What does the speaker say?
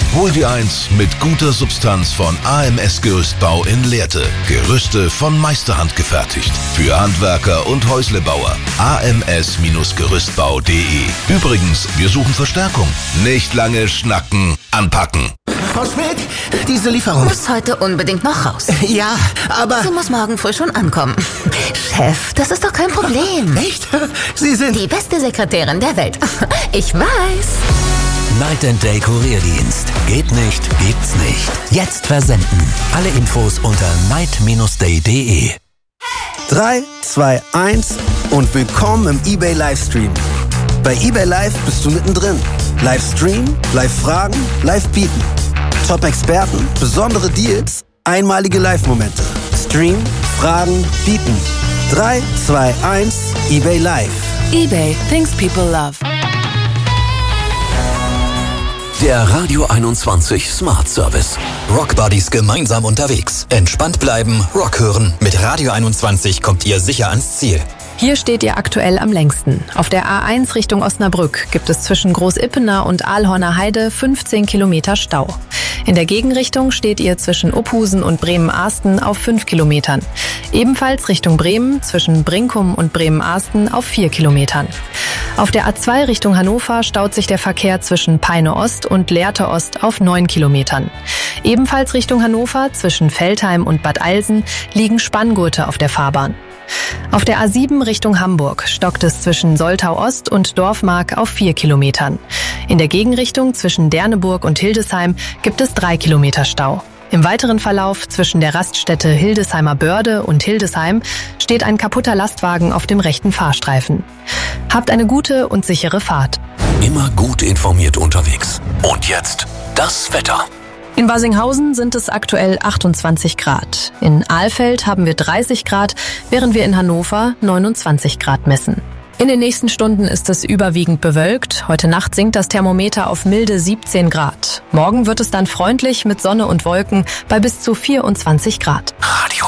Hol dir eins mit guter Substanz von AMS Gerüstbau in Lehrte. Gerüste von Meisterhand gefertigt. Für Handwerker und Häuslebauer. ams-gerüstbau.de. Übrigens, wir suchen Verstärkung. Nicht lange schnacken, anpacken. Frau Schmidt, diese Lieferung muss heute unbedingt noch raus. Ja, aber... Sie muss morgen früh schon ankommen. Chef, das ist doch kein Problem. Echt? Sie sind... die beste Sekretärin der Welt. Ich weiß. Night & Day Kurierdienst. Geht nicht, gibt's nicht. Jetzt versenden. Alle Infos unter night-day.de. 3, 2, 1 und willkommen im eBay Livestream. Bei eBay Live bist du mittendrin. Livestream, Live-Fragen, Live-Bieten. Top-Experten, besondere Deals, einmalige Live-Momente. Stream, Fragen, Bieten. 3, 2, 1, eBay Live. eBay, things people love. Der Radio 21 Smart Service. Rock Buddies gemeinsam unterwegs. Entspannt bleiben, Rock hören. Mit Radio 21 kommt ihr sicher ans Ziel. Hier steht ihr aktuell am längsten. Auf der A1 Richtung Osnabrück gibt es zwischen Großippener und Aalhorner Heide 15 Kilometer Stau. In der Gegenrichtung steht ihr zwischen Ophusen und Bremen-Ahsten auf 5 Kilometern. Ebenfalls Richtung Bremen zwischen Brinkum und Bremen-Ahsten auf 4 Kilometern. Auf der A2 Richtung Hannover staut sich der Verkehr zwischen Peine Ost und Lehrte Ost auf 9 Kilometern. Ebenfalls Richtung Hannover zwischen Veltheim und Bad Eilsen liegen Spanngurte auf der Fahrbahn. Auf der A7 Richtung Hamburg stockt es zwischen Soltau Ost und Dorfmark auf 4 Kilometern. In der Gegenrichtung zwischen Derneburg und Hildesheim gibt es 3 Kilometer Stau. Im weiteren Verlauf zwischen der Raststätte Hildesheimer Börde und Hildesheim steht ein kaputter Lastwagen auf dem rechten Fahrstreifen. Habt eine gute und sichere Fahrt. Immer gut informiert unterwegs. Und jetzt das Wetter. In Barsinghausen sind es aktuell 28 Grad. In Alfeld haben wir 30 Grad, während wir in Hannover 29 Grad messen. In den nächsten Stunden ist es überwiegend bewölkt. Heute Nacht sinkt das Thermometer auf milde 17 Grad. Morgen wird es dann freundlich mit Sonne und Wolken bei bis zu 24 Grad. Radio